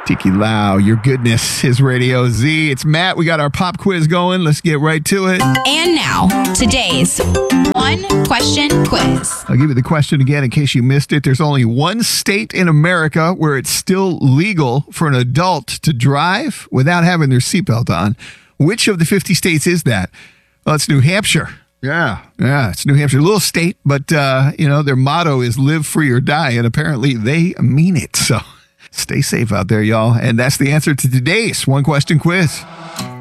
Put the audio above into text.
Tiki Lau, your goodness is Radio Z. It's Matt. We got our pop quiz going. Let's get right to it. And now, today's one question quiz. I'll give you the question again in case you missed it. There's only one state in America where it's still legal for an adult to drive without having their seatbelt on. Which of the 50 states is that? Well, it's New Hampshire. Yeah, it's New Hampshire. A little state, but, their motto is live free or die, and apparently they mean it. So stay safe out there, y'all. And that's the answer to today's one question quiz.